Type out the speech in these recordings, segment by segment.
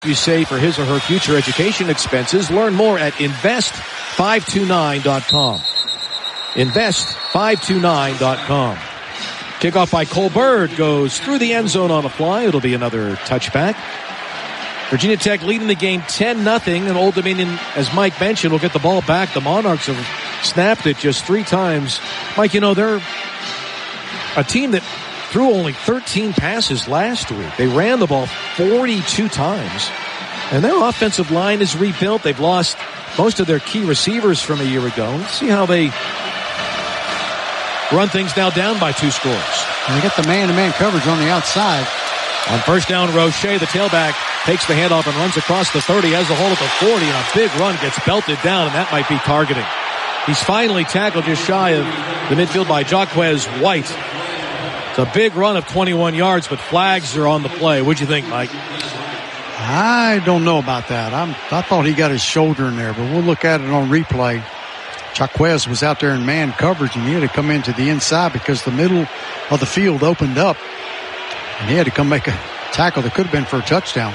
you save for his or her future education expenses. Learn more at invest529.com. Invest529.com. Kickoff by Colbert goes through the end zone on a fly. It'll be another touchback. Virginia Tech leading the game 10-0, and Old Dominion, as Mike mentioned, will get the ball back. The Monarchs have snapped it just 3 times. Mike, they're a team that threw only 13 passes last week. They ran the ball 42 times, and their offensive line is rebuilt. They've lost most of their key receivers from a year ago. Let's see how they run things now down by 2 scores. And they get the man-to-man coverage on the outside. On first down, Roche, the tailback, takes the handoff and runs across the 30, has a hole at the 40, and a big run gets belted down, and that might be targeting. He's finally tackled just shy of the midfield by Jaquez White. It's a big run of 21 yards, but flags are on the play. What'd you think, Mike? I don't know about that. I thought he got his shoulder in there, but we'll look at it on replay. Jaquez was out there in man coverage, and he had to come into the inside because the middle of the field opened up. And he had to come make a tackle that could have been for a touchdown.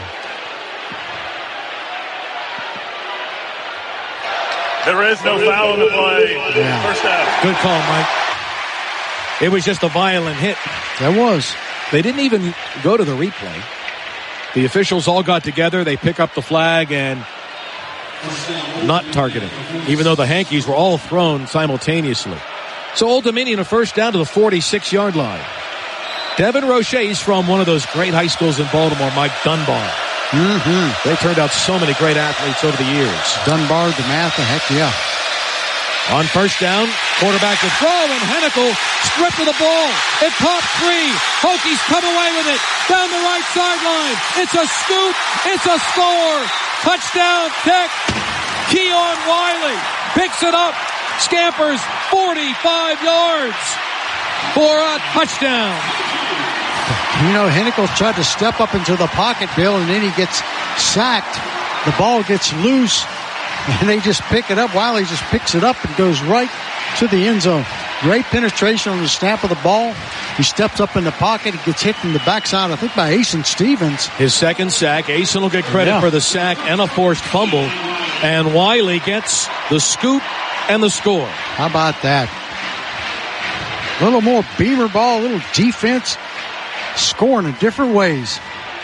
There is no foul in the play. Yeah. First down. Good call, Mike. It was just a violent hit. That was. They didn't even go to the replay. The officials all got together. They pick up the flag and not targeting, even though the hankies were all thrown simultaneously. So Old Dominion a first down to the 46-yard line. Devin Roche is from one of those great high schools in Baltimore, Mike, Dunbar. Mm-hmm. They turned out so many great athletes over the years. Dunbar, DeMatha, heck yeah. On first down, quarterback to throw, and Hennikel stripped of the ball. It popped 3. Hokies come away with it down the right sideline. It's a scoop. It's a score. Touchdown, Tech. Keon Wiley picks it up, scampers 45 yards for a touchdown. Hennikel tried to step up into the pocket, Bill, and then he gets sacked. The ball gets loose, and they just pick it up. Wiley just picks it up and goes right to the end zone. Great penetration on the snap of the ball. He steps up in the pocket. He gets hit in the backside, I think, by Asen Stevens. His second sack. Asen will get credit for the sack and a forced fumble. And Wiley gets the scoop and the score. How about that? A little more Beamer ball, a little defense, scoring in different ways.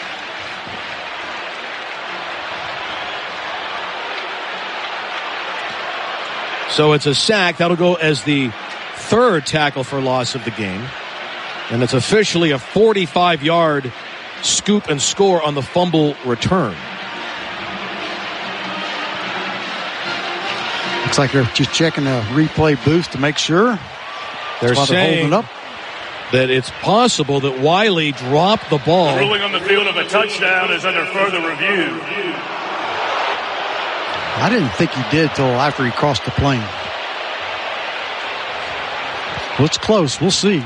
So it's a sack. That'll go as the 3rd tackle for loss of the game. And it's officially a 45-yard scoop and score on the fumble return. Looks like they're just checking the replay booth to make sure. They're saying that it's possible that Wiley dropped the ball. The ruling on the field of a touchdown is under further review. I didn't think he did till after he crossed the plane. Well, it's close. We'll see.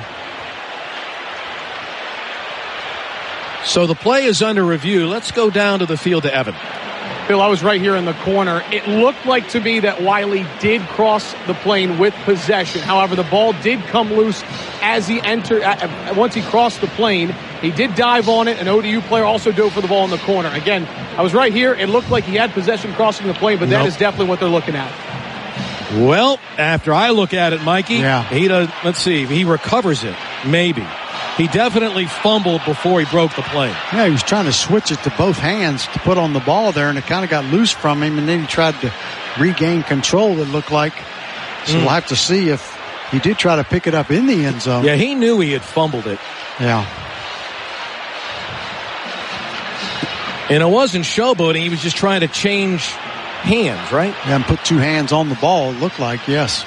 So the play is under review. Let's go down to the field to Evan. Bill, I was right here in the corner. It looked like to me that Wiley did cross the plane with possession. However, the ball did come loose as he entered. Once he crossed the plane, he did dive on it. An ODU player also dove for the ball in the corner. Again, I was right here. It looked like he had possession crossing the plane, but that is definitely what they're looking at. Well, after I look at it, Mikey, he does. Let's see. He recovers it. Maybe. He definitely fumbled before he broke the play. Yeah, he was trying to switch it to both hands to put on the ball there, and it kind of got loose from him, and then he tried to regain control, it looked like. So we'll have to see if he did try to pick it up in the end zone. Yeah, he knew he had fumbled it. Yeah. And it wasn't showboating. He was just trying to change hands, right? Yeah, and put 2 hands on the ball, it looked like, yes.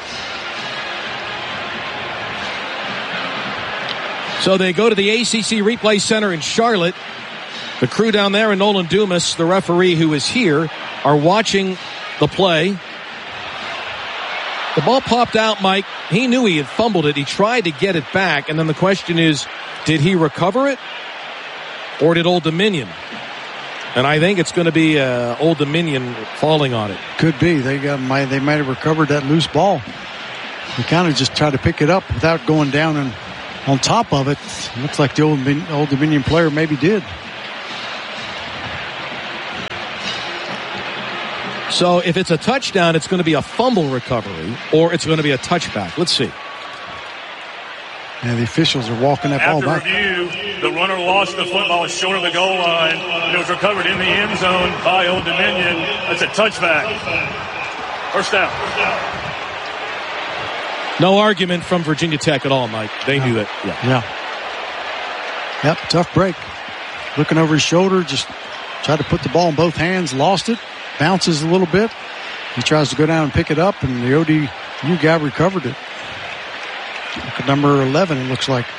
So they go to the ACC Replay Center in Charlotte. The crew down there and Nolan Dumas, the referee who is here, are watching the play. The ball popped out, Mike. He knew he had fumbled it. He tried to get it back. And then the question is, did he recover it? Or did Old Dominion? And I think it's going to be Old Dominion falling on it. Could be. They might have recovered that loose ball. He kind of just tried to pick it up without going down and on top of it. Looks like the Old Dominion player maybe did. So if it's a touchdown, it's going to be a fumble recovery, or it's going to be a touchback. Let's see. And the officials are walking that ball back. After review, the runner lost the football short of the goal line. It was recovered in the end zone by Old Dominion. That's a touchback. First down. No argument from Virginia Tech at all, Mike. They knew that. Yeah. Yep, tough break. Looking over his shoulder, just tried to put the ball in both hands, lost it, bounces a little bit. He tries to go down and pick it up, and the ODU guy recovered it. Look at number 11, it looks like.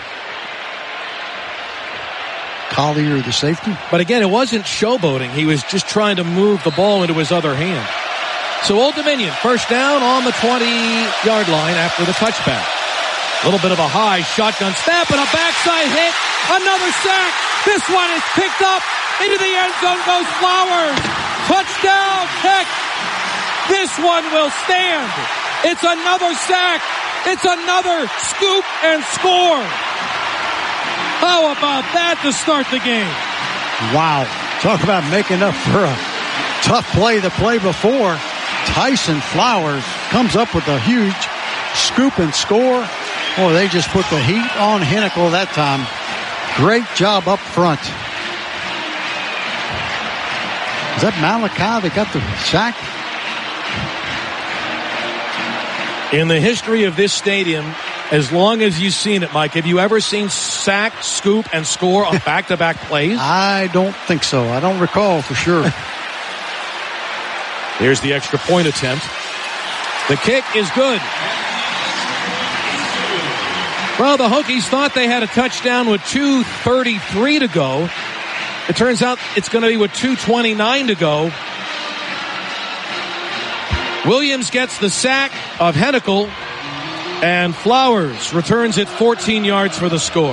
Collier, the safety. But again, it wasn't showboating. He was just trying to move the ball into his other hand. So Old Dominion, first down on the 20-yard line after the touchback. A little bit of a high shotgun snap and a backside hit. Another sack. This one is picked up. Into the end zone goes Flowers. Touchdown, Tech. This one will stand. It's another sack. It's another scoop and score. How about that to start the game? Wow. Talk about making up for a tough play the play before. Tyson Flowers comes up with a huge scoop and score. Boy, they just put the heat on Hennikel that time. Great job up front. Is that Malachi that got the sack? In the history of this stadium, as long as you've seen it, Mike, have you ever seen sack, scoop, and score on back-to-back plays? I don't think so. I don't recall for sure. Here's the extra point attempt. The kick is good. Well, the Hokies thought they had a touchdown with 2:33 to go. It turns out it's going to be with 2:29 to go. Williams gets the sack of Hennikel, and Flowers returns it 14 yards for the score.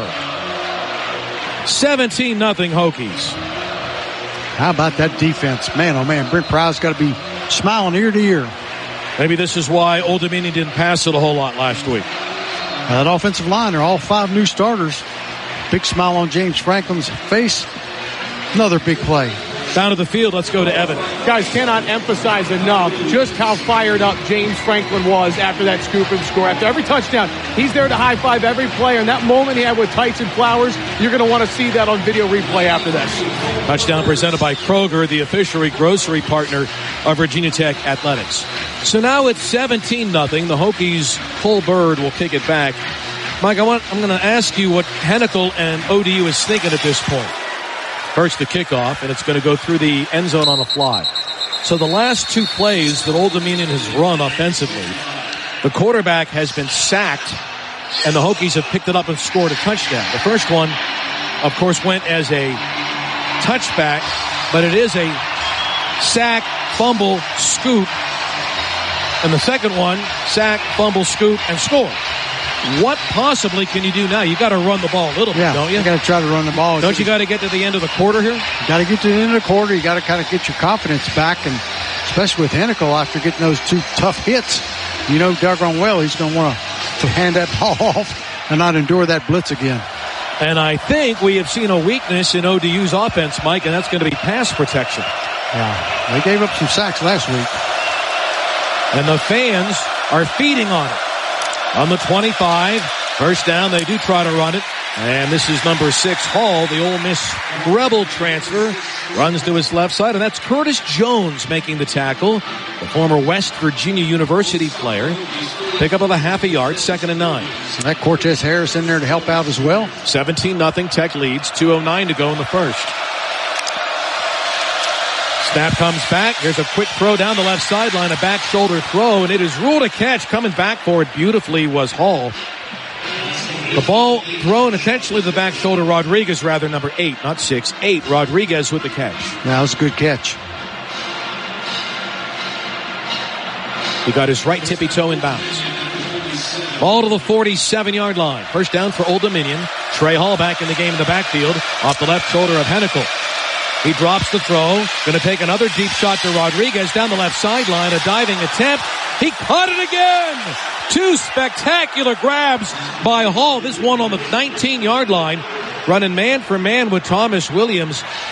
17-0 Hokies. How about that defense? Man, oh man, Brent Pry's got to be smiling ear to ear. Maybe this is why Old Dominion didn't pass it a whole lot last week. That offensive line, they're all 5 new starters. Big smile on James Franklin's face. Another big play. Down to the field, let's go to Evan. Guys, cannot emphasize enough just how fired up James Franklin was after that scoop and score. After every touchdown, he's there to high-five every player. And that moment he had with Tyson Flowers, you're going to want to see that on video replay after this. Touchdown presented by Kroger, the official grocery partner of Virginia Tech Athletics. So now it's 17-0. The Hokies, Cole Bird will kick it back. Mike, I'm going to ask you what Hennikel and ODU is thinking at this point. First, the kickoff, and it's going to go through the end zone on a fly. So the last 2 plays that Old Dominion has run offensively, the quarterback has been sacked, and the Hokies have picked it up and scored a touchdown. The first one, of course, went as a touchback, but it is a sack, fumble, scoop. And the second one, sack, fumble, scoop, and score. What possibly can you do now? You got to run the ball a little bit, don't you? You got to try to run the ball. Don't you got to get to the end of the quarter here? You got to get to the end of the quarter. You got to kind of get your confidence back, and especially with Hennikel after getting those 2 tough hits, you know doggone well he's going to want to hand that ball off and not endure that blitz again. And I think we have seen a weakness in ODU's offense, Mike, and that's going to be pass protection. Yeah, they gave up some sacks last week. And the fans are feeding on it. On the 25, first down, they do try to run it. And this is number 6, Hall, the Ole Miss Rebel transfer. Runs to his left side, and that's Curtis Jones making the tackle, the former West Virginia University player. Pickup of a half a yard, 2nd and 9. So that Cortez Harris in there to help out as well. 17-0, Tech leads, 2:09 to go in the first. Snap comes back. Here's a quick throw down the left sideline, a back shoulder throw, and it is ruled a catch. Coming back for it beautifully was Hall. The ball thrown intentionally to the back shoulder. Rodriguez, rather, number 8, not 6. 8, Rodriguez with the catch. Yeah, that was a good catch. He got his right tippy toe in bounds. Ball to the 47-yard line. First down for Old Dominion. Trey Hall back in the game in the backfield. Off the left shoulder of Hennikel. He drops the throw. Going to take another deep shot to Rodriguez down the left sideline. A diving attempt. He caught it again. 2 spectacular grabs by Hall. This one on the 19-yard line. Running man for man with Thomas Williams.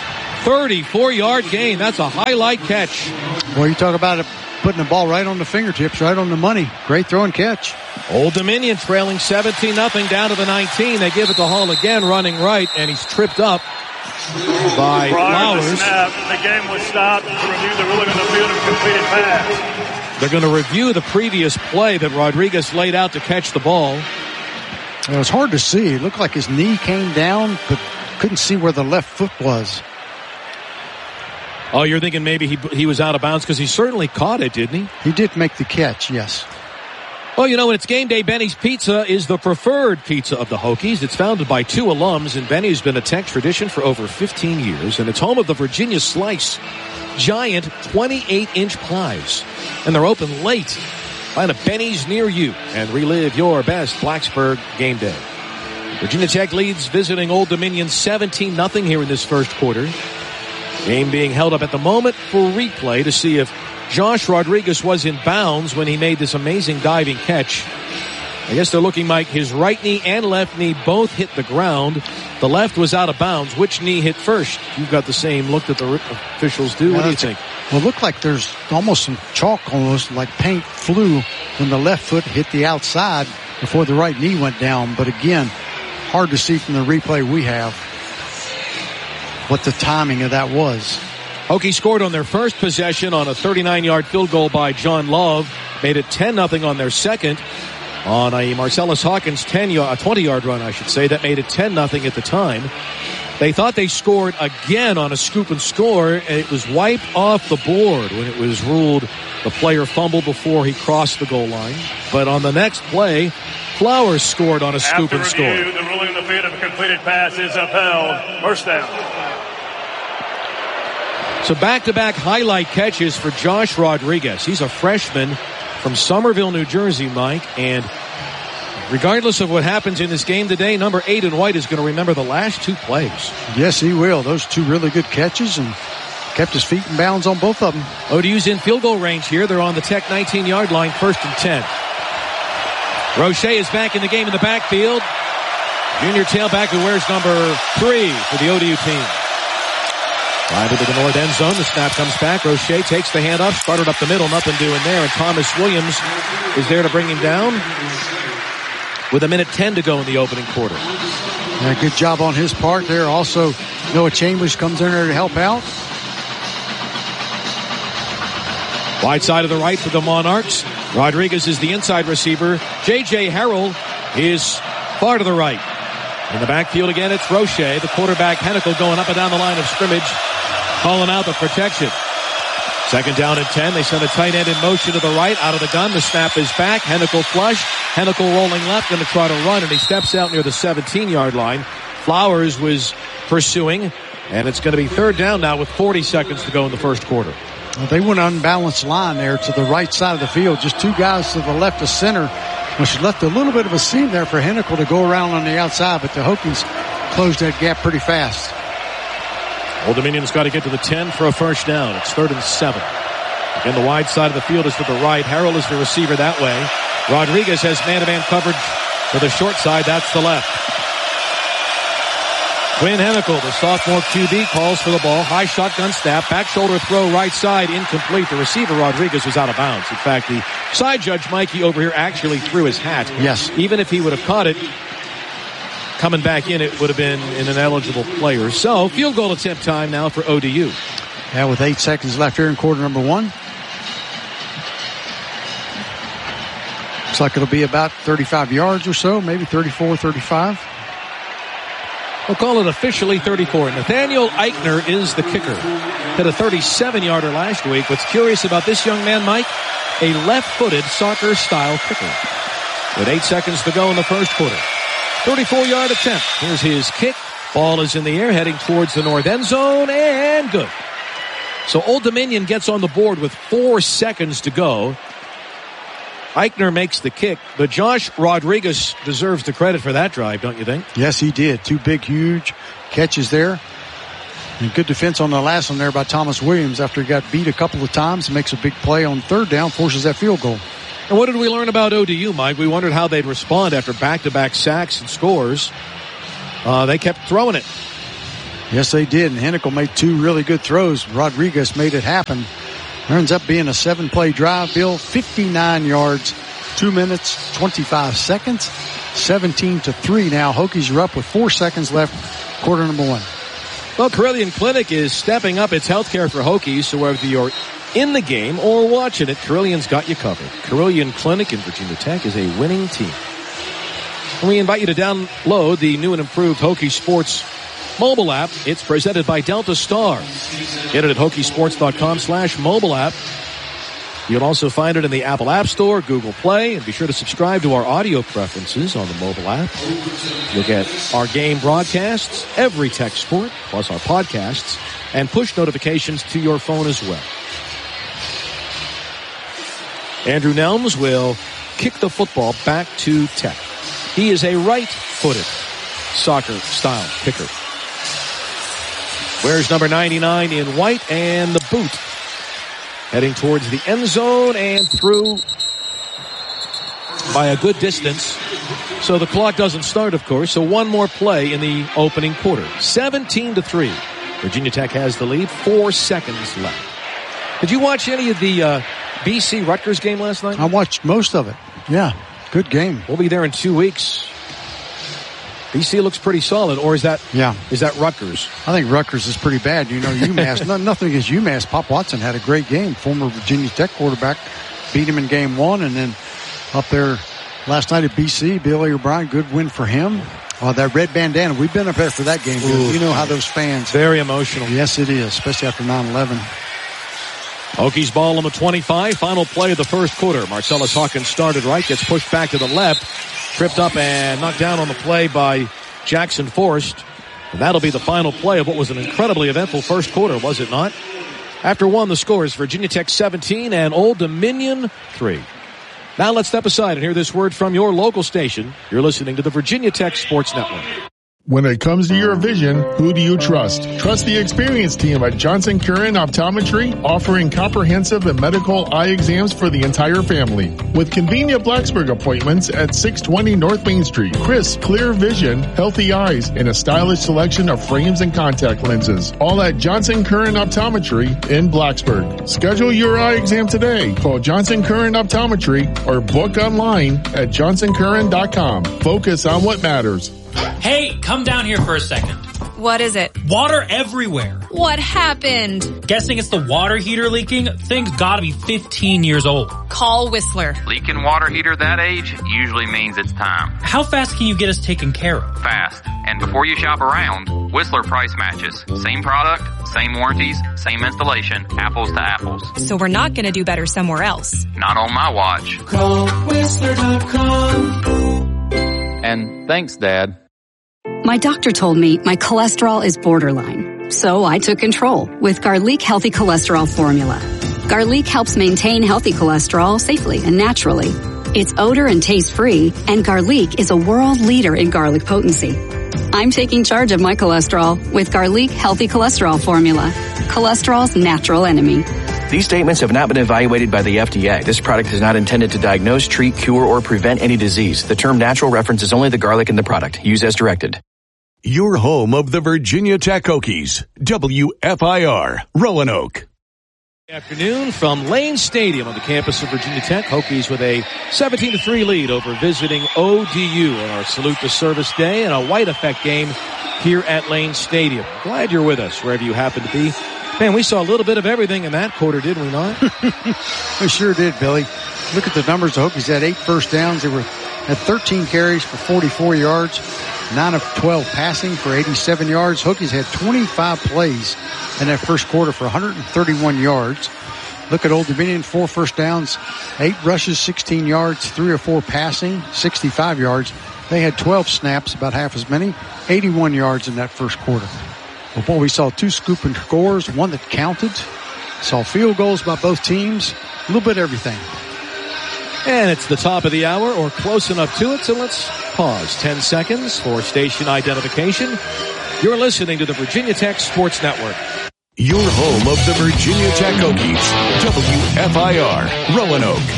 34-yard gain. That's a highlight catch. Well, you talk about it, putting the ball right on the fingertips, right on the money. Great throw and catch. Old Dominion trailing 17-0 down to the 19. They give it to Hall again, running right, and he's tripped up by Prior to Flowers. snap, the game was stopped to review the ruling on the field of completed pass. They're going to review the previous play that Rodriguez laid out to catch the ball. It was hard to see. It looked like his knee came down, but couldn't see where the left foot was. Oh, you're thinking maybe he was out of bounds because he certainly caught it, didn't he? He did make the catch, yes. Well, you know, when it's game day, Benny's Pizza is the preferred pizza of the Hokies. It's founded by 2 alums, and Benny's been a Tech tradition for over 15 years, and it's home of the Virginia Slice. Giant 28-inch pies. And they're open late. Find a Benny's near you and relive your best Blacksburg game day. Virginia Tech leads visiting Old Dominion 17-0 here in this first quarter. Game being held up at the moment for replay to see if Josh Rodriguez was in bounds when he made this amazing diving catch. I guess they're looking, Mike, his right knee and left knee both hit the ground. The left was out of bounds. Which knee hit first? You've got the same look that the officials do. What do you think? Well, it looked like there's almost some chalk, almost like paint flew when the left foot hit the outside before the right knee went down. But again, hard to see from the replay we have what the timing of that was. Hokie scored on their first possession on a 39-yard field goal by John Love. Made it 10-0 on their second. On a Marcellus Hawkins 20-yard run, I should say. That made it 10-0 at the time. They thought they scored again on a scoop and score, and it was wiped off the board when it was ruled the player fumbled before he crossed the goal line. But on the next play, Flowers scored on a scoop and score. After review, the ruling on the field of a completed pass is upheld. First down. So back-to-back highlight catches for Josh Rodriguez. He's a freshman from Somerville, New Jersey, Mike, and regardless of what happens in this game today, number 8 in white is going to remember the last 2 plays. Yes, he will. Those 2 really good catches and kept his feet in bounds on both of them. ODU's in field goal range here. They're on the Tech 19-yard line, 1st and 10. Roche is back in the game in the backfield. Junior tailback who wears number 3 for the ODU team. Drive into the north end zone. The snap comes back. Roche takes the handoff, started up the middle, nothing doing there. And Thomas Williams is there to bring him down with 1:10 to go in the opening quarter. Yeah, good job on his part there. Also, Noah Chambers comes in there to help out. Wide side of the right for the Monarchs. Rodriguez is the inside receiver. J.J. Harrell is far to the right. In the backfield again, it's Roche. The quarterback, Hennikel, going up and down the line of scrimmage, calling out the protection. 2nd down and 10. They send a tight end in motion to the right, out of the gun. The snap is back. Hennikel flush. Hennikel rolling left, going to try to run, and he steps out near the 17-yard line. Flowers was pursuing, and it's going to be 3rd down now with 40 seconds to go in the first quarter. Well, they went an unbalanced line there to the right side of the field. Just 2 guys to the left of center, which left a little bit of a seam there for Hennikel to go around on the outside, but the Hokies closed that gap pretty fast. Old Dominion's got to get to the 10 for a first down. It's 3rd and 7. Again, the wide side of the field is to the right. Harrell is the receiver that way. Rodriguez has man-to-man coverage to the short side. That's the left. Quinn Hennikel, the sophomore QB, calls for the ball. High shotgun snap. Back shoulder throw right side. Incomplete. The receiver, Rodriguez, was out of bounds. In fact, the side judge, Mikey, over here actually threw his hat. Yes. Even if he would have caught it, coming back in, it would have been an ineligible player. So, field goal attempt time now for ODU. Yeah, with 8 seconds left here in quarter number 1. Looks like it'll be about 35 yards or so, maybe 34, 35. We'll call it officially 34. Nathaniel Eichner is the kicker. Hit a 37-yarder last week. What's curious about this young man, Mike? A left-footed soccer-style kicker. With 8 seconds to go in the first quarter. 34-yard attempt. Here's his kick. Ball is in the air, heading towards the north end zone, and good. So Old Dominion gets on the board with 4 seconds to go. Eichner makes the kick, but Josh Rodriguez deserves the credit for that drive, don't you think? Yes, he did. 2 big, huge catches there. And good defense on the last one there by Thomas Williams after he got beat a couple of times. Makes a big play on 3rd down, forces that field goal. And what did we learn about ODU, Mike? We wondered how they'd respond after back-to-back sacks and scores. They kept throwing it. Yes, they did. And Hennikel made 2 really good throws. Rodriguez made it happen. Ends up being a 7-play drive, Bill. 59 yards, 2 minutes, 25 seconds. 17-3 now. Hokies are up with 4 seconds left, quarter number 1. Well, Carilion Clinic is stepping up its health care for Hokies, so whether you're in the game or watching it, Carillion's got you covered. Carilion Clinic in Virginia Tech is a winning team. And we invite you to download the new and improved Hokie Sports mobile app. It's presented by Delta Star. Get it at Hokiesports.com/mobile app. You'll also find it in the Apple App Store, Google Play, and be sure to subscribe to our audio preferences on the mobile app. You'll get our game broadcasts, every Tech sport, plus our podcasts, and push notifications to your phone as well. Andrew Nelms will kick the football back to Tech. He is a right-footed soccer-style kicker. Wears number 99 in white and the boot. Heading towards the end zone and through by a good distance. So the clock doesn't start, of course. So one more play in the opening quarter. 17-3. Virginia Tech has the lead. 4 seconds left. Did you watch any of the BC Rutgers game last night? I watched most of it. Yeah, good game. We'll be there in 2 weeks. BC looks pretty solid, or is that Rutgers? I think Rutgers is pretty bad. You know, UMass, nothing against UMass. Pop Watson had a great game. Former Virginia Tech quarterback, beat him in game 1, and then up there last night at BC, Billy O'Brien, good win for him. That red bandana, we've been up there for that game. Ooh, you know how those fans. Very emotional. Yes, it is, especially after 9/11. Hokies ball on the 25. Final play of the first quarter. Marcellus Hawkins started right, gets pushed back to the left. Tripped up and knocked down on the play by Jackson Forrest. And that'll be the final play of what was an incredibly eventful first quarter, was it not? After 1, the score is Virginia Tech 17 and Old Dominion 3. Now let's step aside and hear this word from your local station. You're listening to the Virginia Tech Sports Network. When it comes to your vision, who do you trust? Trust the experienced team at Johnson Curran Optometry, offering comprehensive and medical eye exams for the entire family. With convenient Blacksburg appointments at 620 North Main Street, crisp, clear vision, healthy eyes, and a stylish selection of frames and contact lenses. All at Johnson Curran Optometry in Blacksburg. Schedule your eye exam today. Call Johnson Curran Optometry or book online at johnsoncurran.com. Focus on what matters. Hey, come down here for a second. What is it? Water everywhere. What happened? Guessing it's the water heater leaking? Thing's gotta be 15 years old. Call Whistler. Leaking water heater that age usually means it's time. How fast can you get us taken care of? Fast. And before you shop around, Whistler price matches. Same product, same warranties, same installation, apples to apples. So we're not gonna do better somewhere else. Not on my watch. Call Whistler.com. And thanks, Dad. My doctor told me my cholesterol is borderline, so I took control with Garlic Healthy Cholesterol Formula. Garlic helps maintain healthy cholesterol safely and naturally. It's odor and taste free, and Garlic is a world leader in garlic potency. I'm taking charge of my cholesterol with Garlic Healthy Cholesterol Formula, cholesterol's natural enemy. These statements have not been evaluated by the FDA. This product is not intended to diagnose, treat, cure, or prevent any disease. The term natural references only the garlic in the product. Use as directed. Your home of the Virginia Tech Hokies. WFIR, Roanoke. Afternoon from Lane Stadium on the campus of Virginia Tech. Hokies with a 17-3 lead over visiting ODU on our Salute to Service Day and a white effect game here at Lane Stadium. Glad you're with us wherever you happen to be. Man, we saw a little bit of everything in that quarter, didn't we not? We sure did, Billy. Look at the numbers. The Hokies had 8 first downs. They had 13 carries for 44 yards, 9 of 12 passing for 87 yards. Hokies had 25 plays in that first quarter for 131 yards. Look at Old Dominion, 4 first downs, 8 rushes, 16 yards, 3 or 4 passing, 65 yards. They had 12 snaps, about half as many, 81 yards in that first quarter. Well, boy, we saw 2 scoop and scores, 1 that counted. Saw field goals by both teams, a little bit of everything. And it's the top of the hour or close enough to it, so let's pause 10 seconds for station identification. You're listening to the Virginia Tech Sports Network. Your home of the Virginia Tech Hokies. WFIR, Roanoke.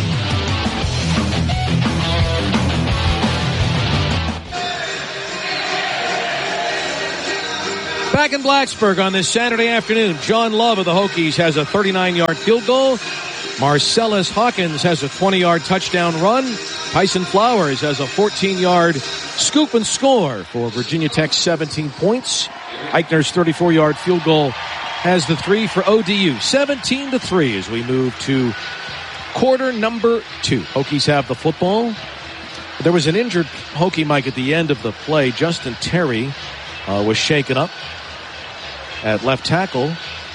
Back in Blacksburg on this Saturday afternoon, John Love of the Hokies has a 39-yard field goal. Marcellus Hawkins has a 20-yard touchdown run. Tyson Flowers has a 14-yard scoop and score for Virginia Tech, 17 points. Eichner's 34-yard field goal has the 3 for ODU. 17-3 as we move to quarter number 2. Hokies have the football. There was an injured Hokie, Mike, at the end of the play. Justin Terry was shaken up at left tackle.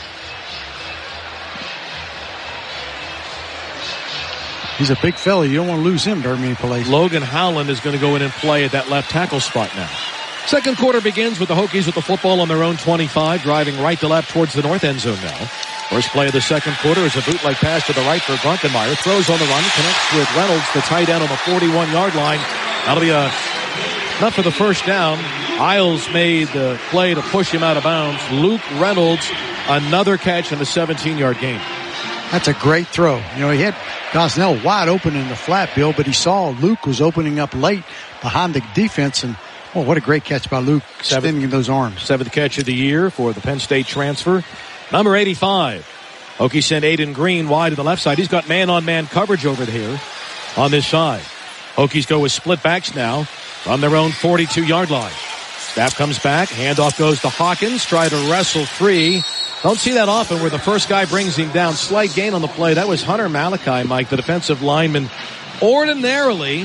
He's a big fella. You don't want to lose him during many plays. Logan Howland is going to go in and play at that left tackle spot now. Second quarter begins with the Hokies with the football on their own 25, driving right to left towards the north end zone now. First play of the second quarter is a bootleg pass to the right for Grunkenmeyer. Throws on the run, connects with Reynolds, the tight end on the 41-yard line. That'll be not for the first down. Isles made the play to push him out of bounds. Luke Reynolds, another catch and a 17-yard gain. That's a great throw. You know, he had Gosnell wide open in the flat, Bill, but he saw Luke was opening up late behind the defense, and oh, what a great catch by Luke, extending those arms. 7th catch of the year for the Penn State transfer. Number 85. Hokies send Aiden Green wide to the left side. He's got man-on-man coverage over here on this side. Hokies go with split backs now from their own 42-yard line. Snap comes back. Handoff goes to Hawkins. Try to wrestle free. Don't see that often where the first guy brings him down. Slight gain on the play. That was Hunter Malachi, Mike, the defensive lineman. Ordinarily,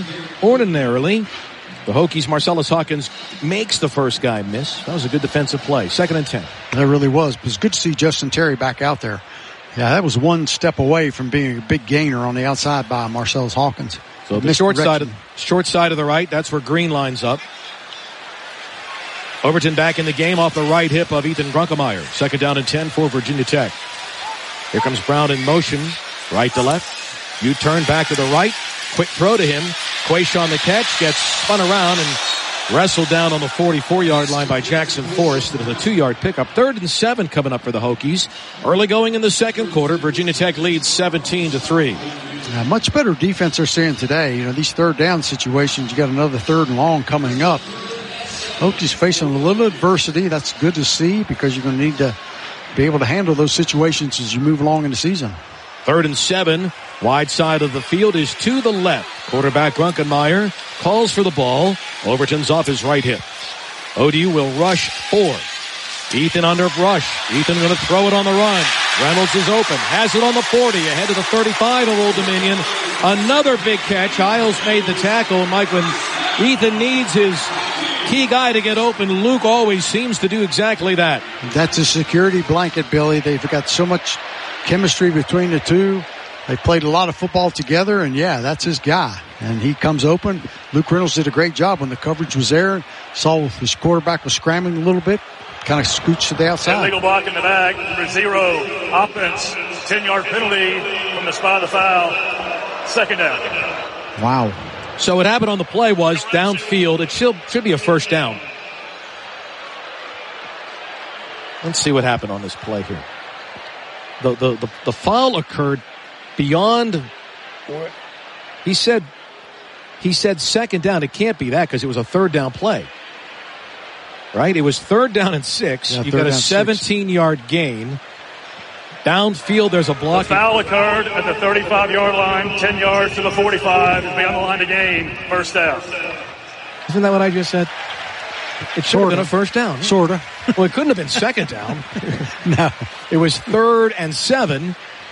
the Hokies, Marcellus Hawkins makes the first guy miss. That was a good defensive play. 2nd and 10. That really was. It was good to see Justin Terry back out there. Yeah, that was one step away from being a big gainer on the outside by Marcellus Hawkins. So the short side of the right, that's where Green lines up. Overton back in the game off the right hip of Ethan Grunkenmeyer. 2nd down and 10 for Virginia Tech. Here comes Brown in motion. Right to left. U-turn back to the right. Quick throw to him. Quayshawn the catch. Gets spun around and wrestled down on the 44-yard line by Jackson Forrest. It was a 2-yard pickup. 3rd and 7 coming up for the Hokies. Early going in the second quarter. Virginia Tech leads 17-3. Now, much better defense they're seeing today. You know, these third down situations, you got another 3rd and long coming up. Hokies facing a little adversity. That's good to see because you're going to need to be able to handle those situations as you move along in the season. 3rd and 7. Wide side of the field is to the left. Quarterback Grunkenmeyer calls for the ball. Overton's off his right hip. ODU will rush 4. Ethan under rush. Ethan going to throw it on the run. Reynolds is open. Has it on the 40. Ahead of the 35 of Old Dominion. Another big catch. Isles made the tackle. Mike, when Ethan needs his key guy to get open, Luke always seems to do exactly that. That's a security blanket, Billy. They've got so much chemistry between the two. They played a lot of football together, and yeah, that's his guy. And he comes open. Luke Reynolds did a great job when the coverage was there. Saw his quarterback was scrambling a little bit. Kind of scooched to the outside. Illegal block in the back for 0. Offense. 10-yard penalty from the spot of the foul. 2nd down. Wow. So what happened on the play was downfield. It should be a first down. Let's see what happened on this play here. The foul occurred beyond. He said 2nd down. It can't be that because it was a 3rd down play. Right? It was 3rd down and 6. Yeah, you've got a 17-yard gain. Downfield, there's a block. The foul occurred at the 35-yard line, 10 yards to the 45. It'll be on the line to gain. First down. Isn't that what I just said? It should have been a first down. Sort of. Well, it couldn't have been 2nd down. No. It was 3rd and 7.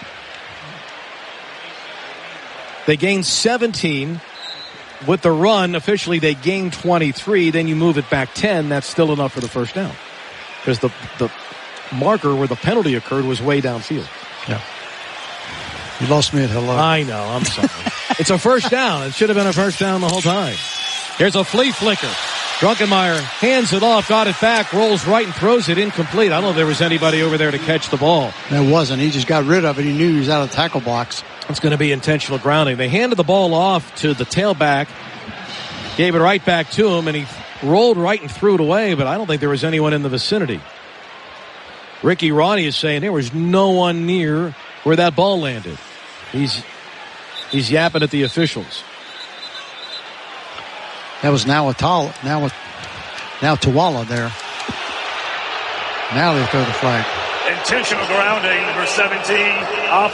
They gained 17. With the run, officially they gained 23. Then you move it back 10. That's still enough for the first down. Because the marker where the penalty occurred was way downfield. Yeah. You lost me at hello. I know. I'm sorry. It's a first down. It should have been a first down the whole time. Here's a flea flicker. Grunkenmeyer hands it off, got it back, rolls right and throws it incomplete. I don't know if there was anybody over there to catch the ball. There wasn't. He just got rid of it. He knew he was out of the tackle box. It's going to be intentional grounding. They handed the ball off to the tailback, gave it right back to him, and he rolled right and threw it away, but I don't think there was anyone in the vicinity. Ricky Roddy is saying there was no one near where that ball landed. He's yapping at the officials. That was now Tawala there. Now they throw the flag. Intentional grounding, number 17, off